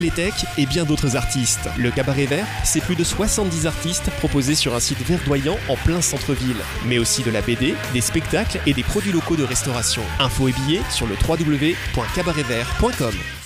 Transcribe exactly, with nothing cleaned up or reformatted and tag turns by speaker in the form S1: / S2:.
S1: les tech et bien d'autres artistes. Le Cabaret Vert, c'est plus de soixante-dix artistes proposés sur un site verdoyant en plein centre-ville. Mais aussi de la B D, des spectacles et des produits locaux de restauration. Infos et billets sur le w w w point cabaret vert point com.